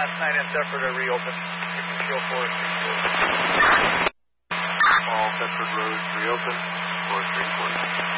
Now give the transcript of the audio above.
last night in Thetford are reopened. You can show forestry. All Thetford roads reopened. Forestry.